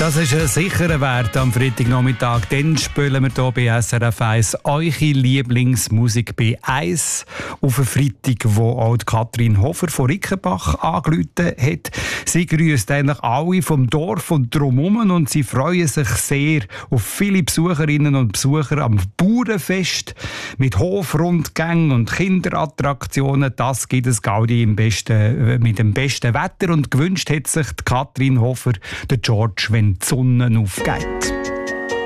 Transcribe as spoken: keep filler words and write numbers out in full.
Das ist ein sicherer Wert am Freitagnachmittag. Dann spielen wir hier bei S R F eins eure Lieblingsmusik bei eins auf einen Freitag, wo auch Kathrin Hofer von Rickenbach angerufen hat. Sie grüßt eigentlich alle vom Dorf und drumherum und sie freuen sich sehr auf viele Besucherinnen und Besucher am Bauernfest mit Hofrundgängen und Kinderattraktionen. Das gibt es Gaudi im besten, mit dem besten Wetter und gewünscht hat sich die Kathrin Hofer, der George, wenn die Sonne aufgeht.